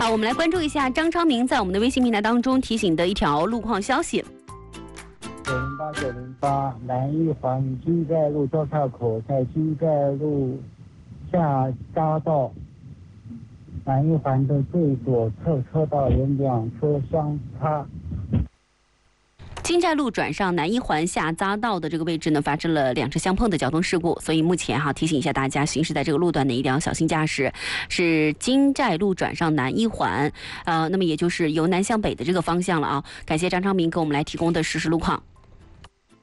好，我们来关注一下张昌明在我们的微信平台当中提醒的一条路况消息。 908南一环金寨路交叉口，在金寨路下匝道南一环的最左侧车道有两车相差。 金寨路转上南一环下匝道的这个位置呢，发生了两车相碰的交通事故，所以目前提醒一下大家，行驶在这个路段呢一定要小心驾驶。是金寨路转上南一环，那么也就是由南向北的这个方向了啊。感谢张昌明给我们来提供的实时路况。